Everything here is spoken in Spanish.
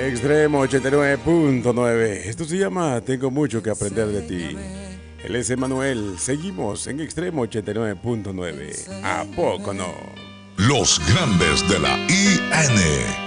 Extremo 89.9. Esto se llama Tengo mucho que aprender de ti. Él es Emanuel. Seguimos en Extremo 89.9. ¿A poco no? Los grandes de la IN.